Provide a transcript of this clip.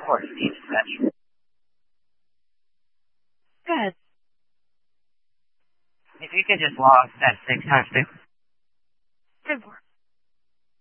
report to the dispatch. Good. If you could just log that 6 times 2. 10-4.